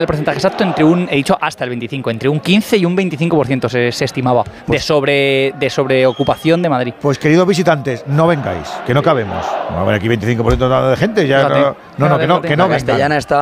El porcentaje exacto he dicho hasta el 25, entre un 15 y un 25% se estimaba de sobreocupación de Madrid. Pues queridos visitantes, no vengáis, que no cabemos. Va a haber aquí 25% de gente, ya no, que no vengan. Castellana está